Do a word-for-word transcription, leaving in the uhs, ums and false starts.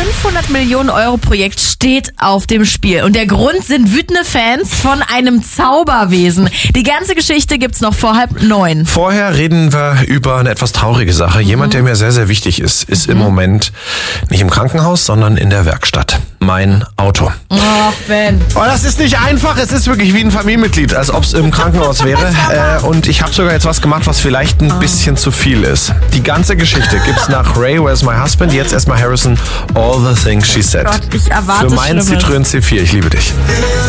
fünfhundert Millionen Euro Projekt steht auf dem Spiel. Und der Grund sind wütende Fans von einem Zauberwesen. Die ganze Geschichte gibt's noch vor halb neun. Vorher reden wir über eine etwas traurige Sache. Mhm. Jemand, der mir sehr, sehr wichtig ist, ist mhm. im Moment nicht im Krankenhaus, sondern in der Werkstatt. Mein Auto. Ach, Ben. Oh, das ist nicht einfach. Es ist wirklich wie ein Familienmitglied, als ob es im Krankenhaus wäre. Äh, und ich habe sogar jetzt was gemacht, was vielleicht ein bisschen zu viel ist. Die ganze Geschichte gibt's nach Ray, Where's My Husband? Jetzt erstmal Harrison, All the Things She Said. Gott, ich erwarte Für meinen Schlimmes. Citroën C vier. Ich liebe dich.